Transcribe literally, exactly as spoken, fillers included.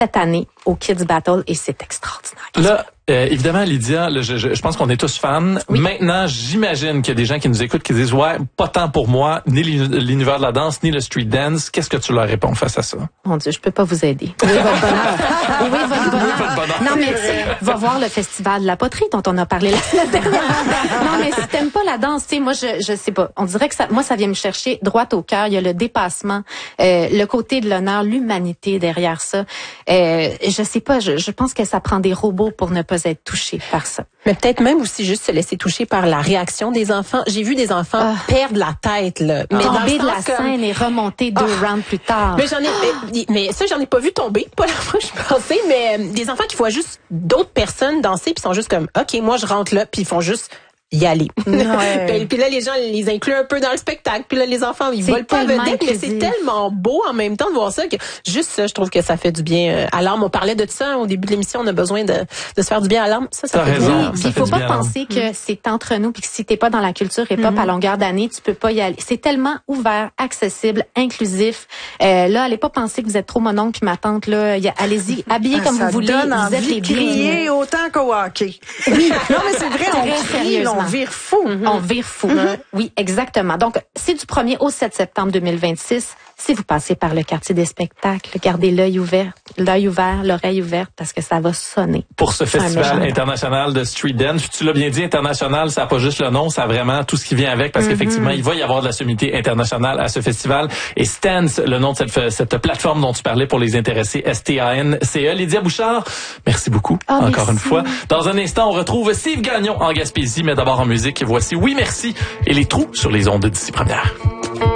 cette année au Kids Battle et c'est extraordinaire. Là, euh, évidemment, Lydia, là, je, je, je pense qu'on est tous fans. Oui. Maintenant, j'imagine qu'il y a des gens qui nous écoutent qui disent « Ouais, pas tant pour moi, ni l'univers de la danse, ni le street dance. » Qu'est-ce que tu leur réponds face à ça? Mon Dieu, je peux pas vous aider. Où est votre bonheur? Où est votre bonheur? votre bonheur? Non, mais va voir le festival de la poterie dont on a parlé la semaine dernière. Non, mais si t'aimes pas la danse, tu sais, moi, je, je sais pas. On dirait que ça, moi, ça vient me chercher droit au cœur. Il y a le dépassement, euh, le côté de l'honneur, l'humanité derrière ça. Euh, je sais pas, je, je pense que ça prend des robots pour ne pas être touchés par ça. Mais peut-être même aussi juste se laisser toucher par la réaction des enfants. J'ai vu des enfants Ah. perdre la tête, là. Mais dans tomber le de la sens comme- scène et remonter deux Ah. rounds plus tard. Mais j'en ai, mais, mais ça, j'en ai pas vu tomber. Pas la fois que je pensais, mais euh, des enfants qui voient juste d'autres personnes danser puis sont juste comme, OK, moi, je rentre là puis ils font juste y aller. Ouais. puis, puis là, les gens les incluent un peu dans le spectacle. Puis là, les enfants, ils C'est volent pas tellement vedette, mais c'est inclusif. tellement beau en même temps de voir ça que juste ça, je trouve que ça fait du bien euh, à l'âme. On parlait de ça au début de l'émission, on a besoin de, de se faire du bien à l'âme. Ça, ça T'as fait du raison. bien. Oui, puis ça il fait faut du pas bien, penser que c'est entre nous puis que si t'es pas dans la culture hip-hop à longueur d'année, tu peux pas y aller. C'est tellement ouvert, accessible, inclusif. Euh, là, allez pas penser que vous êtes trop mon oncle puis ma tante là. Y a- Allez-y, habillez Ah, comme ça vous voulez. donne Vous êtes envie les de crier bienvenus. autant qu'au hockey. Oui. Non, mais c'est vrai, on Très crie, sérieusement. on vire fou. On vire fou. Oui, exactement. Donc, c'est du premier au sept septembre deux mille vingt-six. Si vous passez par le quartier des spectacles, gardez l'œil ouvert, l'œil ouvert, l'oreille ouverte, parce que ça va sonner. Pour ce festival méchant. international de street dance, tu l'as bien dit, international, ça n'a pas juste le nom, ça a vraiment tout ce qui vient avec, parce qu'effectivement, il va y avoir de la sommité internationale à ce festival. Et Stance, le nom de cette, cette plateforme dont tu parlais pour les intéressés, S T A N C E. Lydia Bouchard, merci beaucoup, Oh, encore merci. une fois. Dans un instant, on retrouve Steve Gagnon en Gaspésie, mais d'abord en musique, voici Oui Merci et les trous sur les ondes d'ici première.